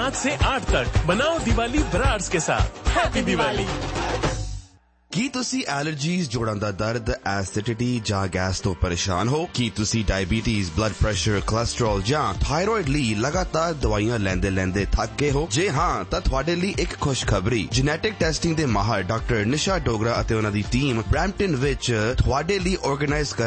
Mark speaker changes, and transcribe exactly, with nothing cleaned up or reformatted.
Speaker 1: सात से आठ तक बनाओ दिवाली ब्रार्स के साथ। हैप्पी दिवाली।
Speaker 2: ਕੀ ਤੁਸੀਂ ਐਲਰਜੀਜ਼, ਜੋੜਾਂ ਦਾ ਦਰਦ, ਐਸਿਡਿਟੀ ਜਾਂ ਗੈਸ ਤੋਂ ਪਰੇਸ਼ਾਨ ਹੋ? ਕੀ ਤੁਸੀਂ ਡਾਇਬੀਟੀਜ਼, ਬਲੱਡ ਪ੍ਰੈਸ਼ਰ, ਕੋਲੇਸਟ੍ਰੋਲ ਜਾਂ ਥਾਇਰੋਇਡ ਲਈ ਲਗਾਤਾਰ ਦਵਾਈਆਂ ਲੈਂਦੇ ਲੈਂਦੇ ਥੱਕ ਗਏ ਹੋ? ਜੇ ਹਾਂ ਤਾਂ ਤੁਹਾਡੇ ਲਈ ਇੱਕ ਖੁਸ਼ਖਬਰੀ। ਜੈਨੇਟਿਕ ਟੈਸਟਿੰਗ ਦੇ ਮਾਹਰ ਡਾਕਟਰ ਨਿਸ਼ਾ ਡੋਗਰਾ ਅਤੇ ਉਹਨਾਂ ਦੀ ਟੀਮ ਬਰੈਂਪਟਨ ਵਿੱਚ ਤੁਹਾਡੇ ਲਈ ਆਰਗੇਨਾਈਜ਼ ਕਰ